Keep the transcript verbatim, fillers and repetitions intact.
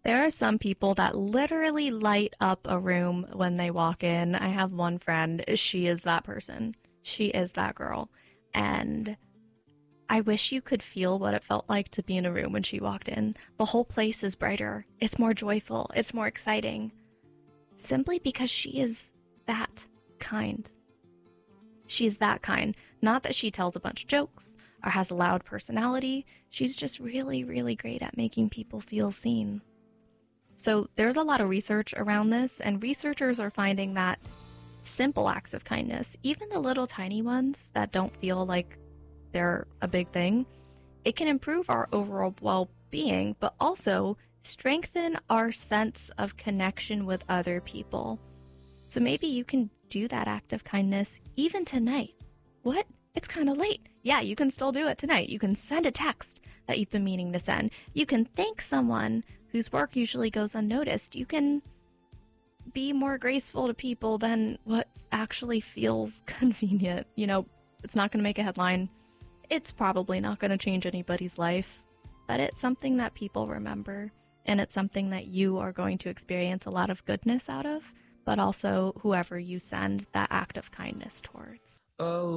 There are some people that literally light up a room when they walk in. I have one friend, she is that person. She is that girl. And I wish you could feel what it felt like to be in a room when she walked in. The whole place is brighter. It's more joyful. It's more exciting. Simply because she is that kind. She is that kind. Not that she tells a bunch of jokes or has a loud personality. She's just really, really great at making people feel seen. So there's a lot of research around this, and researchers are finding that simple acts of kindness, even the little tiny ones that don't feel like they're a big thing, it can improve our overall well-being, but also strengthen our sense of connection with other people. So maybe you can do that act of kindness even tonight. What? It's kind of late. Yeah, you can still do it tonight. You can send a text that you've been meaning to send. You can thank someone whose work usually goes unnoticed. You can be more graceful to people than what actually feels convenient. You know, it's not going to make a headline. It's probably not going to change anybody's life, but it's something that people remember, and it's something that you are going to experience a lot of goodness out of, but also whoever you send that act of kindness towards. Oh.